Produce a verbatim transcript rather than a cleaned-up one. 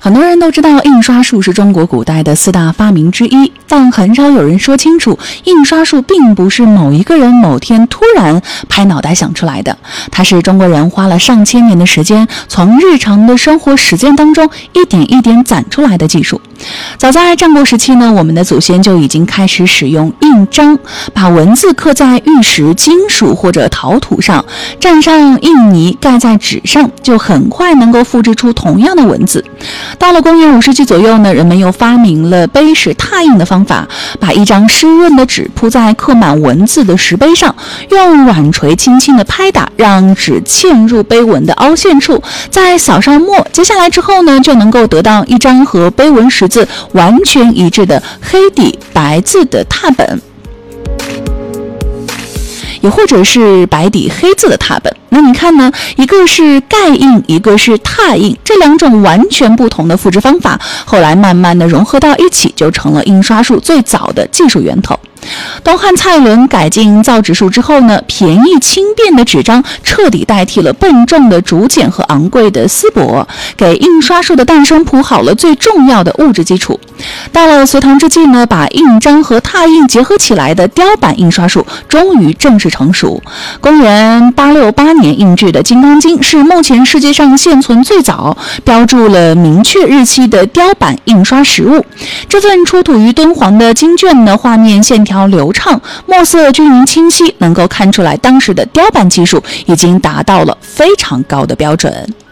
很多人都知道印刷术是中国古代的四大发明之一，但很少有人说清楚，印刷术并不是某一个人某天突然拍脑袋想出来的，它是中国人花了上千年的时间，从日常的生活实践当中一点一点攒出来的技术。早在战国时期呢，我们的祖先就已经开始使用印章，把文字刻在玉石、金属或者陶土上，蘸上印泥盖在纸上，就很快能够复制出同样的文字。到了公元五世纪左右呢，人们又发明了碑石拓印的方法，把一张湿润的纸铺在刻满文字的石碑上，用软锤轻轻的拍打，让纸嵌入碑文的凹陷处，再扫上墨，接下来之后呢，就能够得到一张和碑文识字完全一致的黑底白字的拓本，也或者是白底黑字的拓本。那你看呢，一个是盖印，一个是拓印，这两种完全不同的复制方法，后来慢慢的融合到一起，就成了印刷术最早的技术源头。东汉蔡伦改进造纸术之后呢，便宜轻便的纸张彻底代替了笨重的竹简和昂贵的丝帛，给印刷术的诞生铺好了最重要的物质基础。到了隋唐之际呢，把印章和拓印结合起来的雕版印刷术终于正式成熟。公元八六八年印制的《金刚经》是目前世界上现存最早标注了明确日期的雕版印刷实物。这份出土于敦煌的经卷呢，画面线条流畅，墨色均匀清晰，能够看出来当时的雕版技术已经达到了非常高的标准。